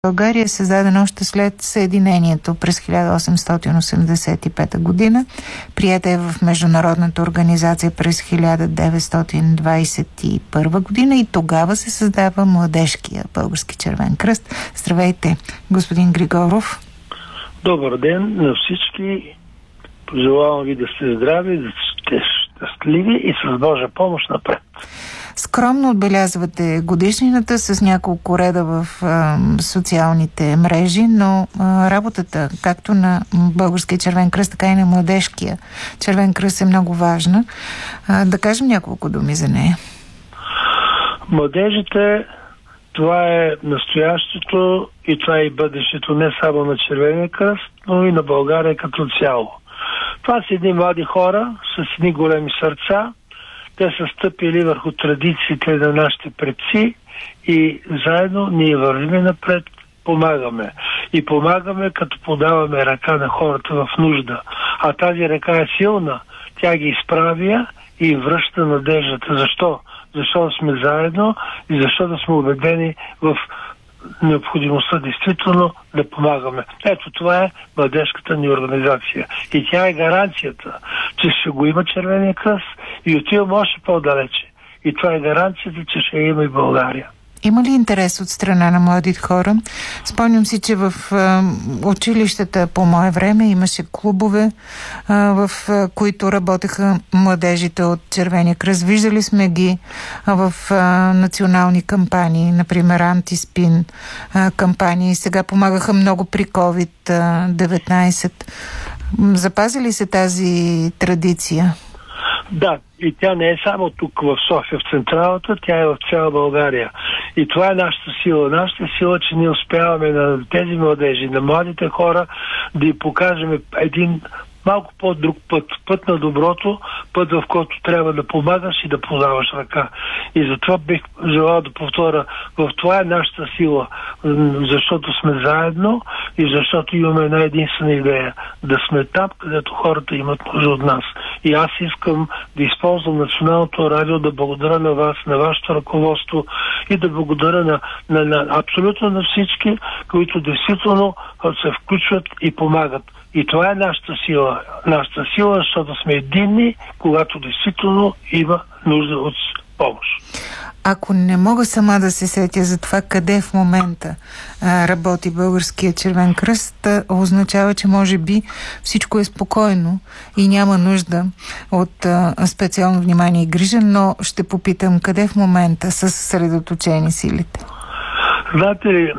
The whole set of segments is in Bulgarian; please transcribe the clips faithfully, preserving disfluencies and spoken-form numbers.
България е създаден още след Съединението през хиляда осемстотин осемдесет и пета година. Приета е в Международната организация през хиляда деветстотин двадесет и първа година и тогава се създава Младежкия български червен кръст. Здравейте, господин Григоров. Добър ден на всички. Пожелавам ви да сте здрави, да сте щастливи и с Божия помощ напред. Скромно отбелязвате годишнината с няколко реда в а, социалните мрежи, но а, работата както на Българския червен кръст, така и на Младежкия червен кръст е много важна. А, да кажем няколко думи за нея. Младежите, това е настоящето и това е и бъдещето не само на Червения кръст, но и на България като цяло. Това са едни млади хора с едни големи сърца. Те са стъпили върху традициите на нашите предци и заедно ние вървим напред, помагаме. И помагаме, като подаваме ръка на хората в нужда. А тази ръка е силна. Тя ги изправя и връща надеждата. Защо? Защото сме заедно и защото сме убедени в необходимостта действително да помагаме. Ето това е младежката ни организация. И тя е гаранцията, че ще го има Червения кръст и отиваме още по-далече. И това е гаранцията, че ще има и България. Има ли интерес от страна на младите хора? Спомням си, че в а, училищата по мое време имаше клубове, а, в а, които работеха младежите от Червения кръст. Виждали сме ги а, в а, национални кампании, например антиспин а, кампании. Сега помагаха много при ковид деветнайсет. Запази ли се тази традиция? Да, и тя не е само тук в София, в централата, тя е в цяла България. И това е нашата сила. Нашата сила, че ние успяваме на тези младежи, на младите хора да им покажем един малко по-друг път. Път на доброто, път в който трябва да помагаш и да подаваш ръка. И затова бих желал да повторя, в това е нашата сила, защото сме заедно и защото имаме една единствена идея. Да сме там, където хората имат нужда от нас. И аз искам да използвам Националното радио, да благодаря на вас, на вашето ръководство и да благодаря на, на, на абсолютно на всички, които действително се включват и помагат. И това е нашата сила. Нашата сила, защото сме единни, когато действително има нужда от помощ. Ако не мога сама да се сетя за това къде в момента а, работи Българския червен кръст, означава, че може би всичко е спокойно и няма нужда от а, специално внимание и грижа, но ще попитам къде в момента са съсредоточени силите. Знаете ли,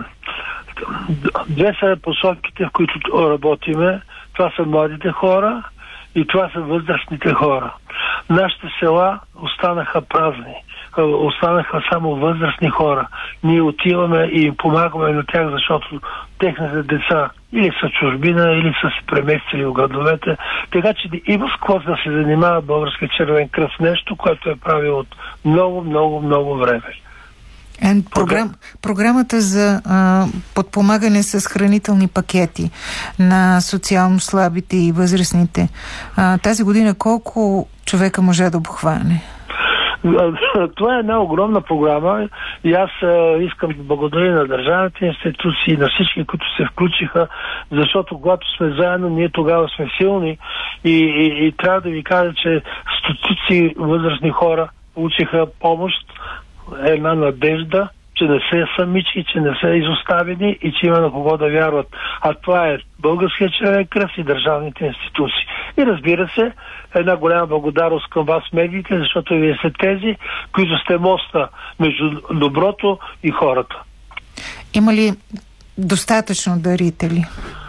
две са посоките, в които работиме. Това са младите хора и това са възрастните хора. Нашите села останаха празни. Останаха само възрастни хора. Ние отиваме и им помагаме на тях, защото техните деца или са чужбина, или са се преместили в градовете. Така че има с какво да се занимава Българския червен кръст. Нещо, което е правил от много, много, много време. Програм, програмата за а, подпомагане с хранителни пакети на социално слабите и възрастните. А, тази година колко човека може да обхване? Това е една огромна програма и аз а, искам да благодаря на държавните институции, на всички, които се включиха, защото когато сме заедно, ние тогава сме силни и, и, и трябва да ви кажа, че стотици възрастни хора получиха помощ, една надежда, че не са самички, че не са изоставени и че има на кого да вярват. А това е Българския червен кръст и държавните институции. И разбира се, една голяма благодарност към вас, медиите, защото вие сте тези, които сте моста между доброто и хората. Има ли достатъчно дарители?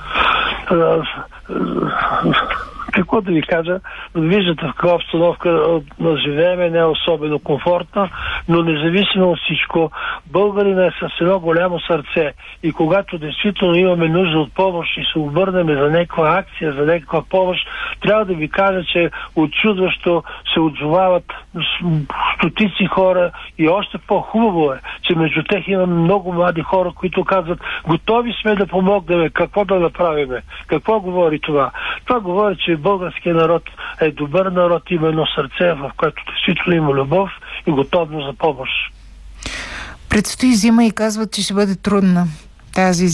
Какво да ви кажа, виждате в каква обстановка живееме, не е особено комфортна, но независимо от всичко, българина е с едно голямо сърце и когато действително имаме нужда от помощ и се обърнем за някаква акция, за някаква помощ, трябва да ви кажа, че очудващо се отзовават стотици хора и още по-хубаво е, че между тях има много млади хора, които казват, готови сме да помогнем, какво да направим, какво говори това? Това говори, че българският народ е добър народ, има едно сърце, в което действително има любов и готовност за помощ. Предстои зима и казват, че ще бъде трудна. тази